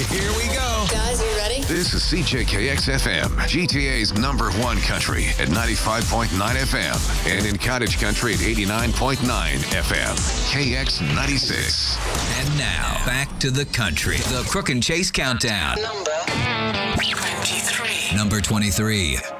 Here we go. Guys, you ready? This is CJKX FM, GTA's #1 country at 95.9 FM and in Cottage Country at 89.9 FM. KX 96. And now, back to the country. The Crook and Chase Countdown. Number 23. Number 23.